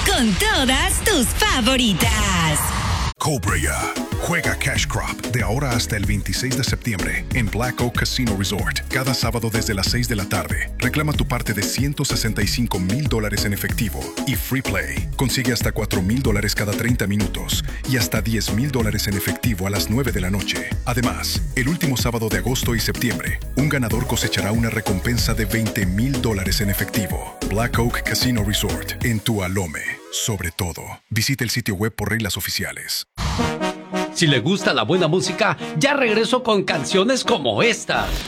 con todas tus favoritas. Cobra. Juega Cash Crop de ahora hasta el 26 de septiembre en Black Oak Casino Resort. Cada sábado desde las 6 de la tarde. Reclama tu parte de $165,000 en efectivo y Free Play. Consigue hasta $4,000 cada 30 minutos y hasta $10,000 en efectivo a las 9 de la noche. Además, el último sábado de agosto y septiembre, un ganador cosechará una recompensa de $20,000 en efectivo. Black Oak Casino Resort en Tualome. Sobre todo, visite el sitio web por reglas oficiales. Si le gusta la buena música, ya regreso con canciones como esta.